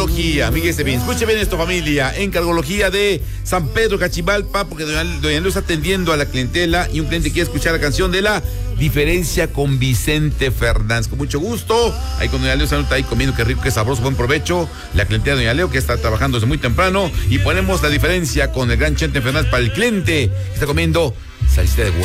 Cargología. Fíjese bien, escuche bien esto, familia. En Cargología de San Pedro Cachimalpa, porque doña Leo está atendiendo a la clientela y un cliente quiere escuchar la canción de La Diferencia con Vicente Fernández. Con mucho gusto. Ahí con doña Leo se nota ahí comiendo, qué rico, qué sabroso, buen provecho. La clientela de doña Leo que está trabajando desde muy temprano y ponemos La Diferencia con el gran Chente Fernández para el cliente que está comiendo salsita de huevo.